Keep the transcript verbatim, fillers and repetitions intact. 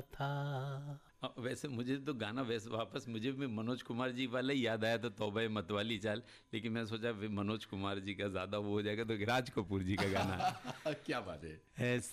था। हाँ, वैसे मुझे तो गाना वैसे वापस मुझे भी मनोज कुमार जी वाला ही याद आया, तो तौबा मतवाली चाल, लेकिन मैं सोचा मनोज कुमार जी का ज़्यादा वो हो जाएगा, तो राज कपूर जी का गाना क्या बात है। है